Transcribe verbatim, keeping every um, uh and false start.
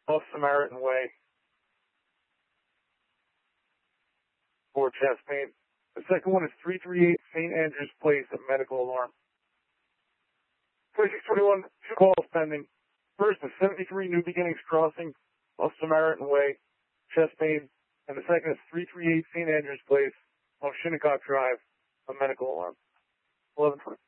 off Samaritan Way for chest pain. The second one is three thirty-eight Saint Andrews Place, a medical alarm. twenty-six twenty-one, two calls pending. First is seventy-three New Beginnings Crossing off Samaritan Way, chest pain. And the second is three thirty-eight Saint Andrews Place off Shinnecock Drive, a medical alarm. eleven twenty.